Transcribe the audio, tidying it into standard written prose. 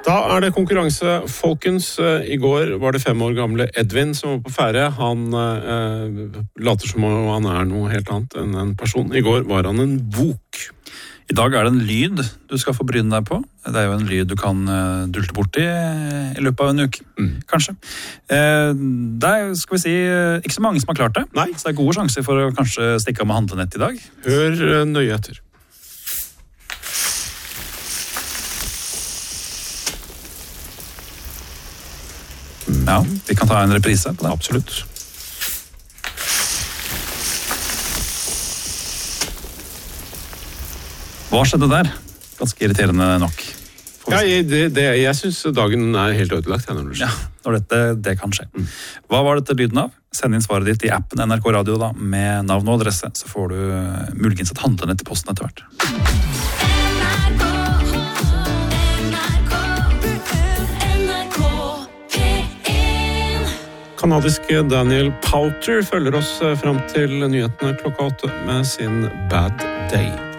Da det konkurranse, folkens. I går var det 5 år gamle Edvin som var på ferie. Han later som om han noe helt annet enn en person. I går var han en bok. I dag det en lyd du skal få bryne deg på. Det jo en lyd du kan dulte bort i løpet av en uke, kanskje. Det skal vi si, ikke så mange som har klart det. Nei. Så det gode sjanser for å kanskje stikke av med handlenett i dag. Hør nøye etter. Ja, vi kan ta en reprise på det. Absolutt. Hva skjedde der? Ganske irriterende nok. Ja, jeg synes dagen helt ødelagt. Ja, når det kan skje. Hva var dette lyden av? Send inn svaret ditt i appen NRK Radio da, med navn og adresse, så får du muligens et handlenett i posten etter hvert. Kanadiske Daniel Powter følger oss frem til nyhetene klokka 8 med sin Bad Day.